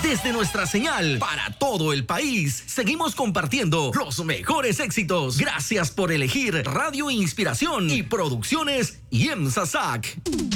Desde nuestra señal para todo el país, seguimos compartiendo los mejores éxitos. Gracias por elegir Radio Inspiración y Producciones IEMSA SAC.